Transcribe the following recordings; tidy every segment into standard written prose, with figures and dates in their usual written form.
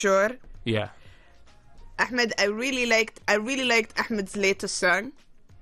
Sure. Yeah. Ahmed, I really liked Ahmed's latest song.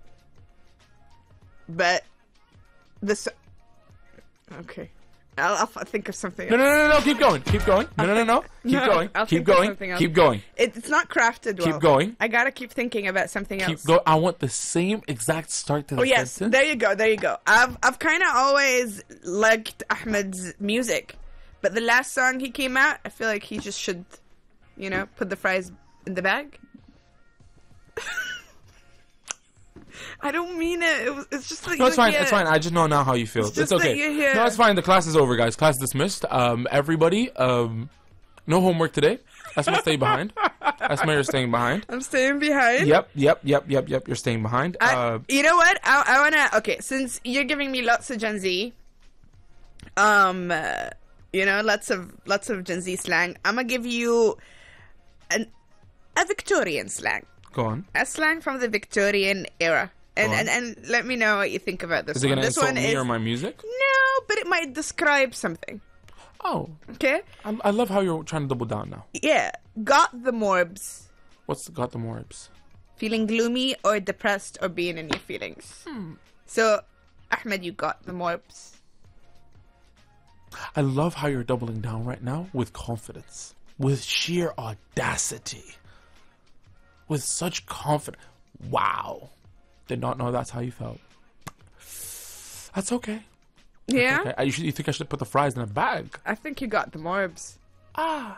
But this okay. I'll think of something else. No. Keep going. Keep going. No. Keep going. I'll Keep think of going. something else. Keep going. It's not crafted well. Keep going. I gotta keep thinking about something else. Keep going. I want the same exact start to the Oh yes, sentence. there you go. I've kind of always liked Ahmed's music, but the last song he came out, I feel like he just should, put the fries in the bag. I don't mean it. It's just that No, it's fine. hear. It's fine. I just know now how you feel. It's It's just that okay. you hear. No, it's fine. The class is over, guys. Class dismissed. Everybody, no homework today. Asma, stay behind. Asma, you're staying behind. I'm staying behind. Yep. You're staying behind. You know what? I wanna. Okay, since you're giving me lots of Gen Z, lots of Gen Z slang. I'm gonna give you a Victorian slang. Go on. A slang from the Victorian era. And let me know what you think about this Is it one. going to This insult one me is or my music? no, but it might describe something. Oh. Okay? I love how you're trying to double down now. Yeah. Got the morbs. What's got the morbs? Feeling gloomy or depressed or being in your feelings. So, Ahmed, you got the morbs. I love how you're doubling down right now with confidence. With sheer audacity. With such confidence. Wow. Did not know that's how you felt. That's okay. Yeah? Okay. You think I should put the fries in a bag? I think you got the morbs. Ah.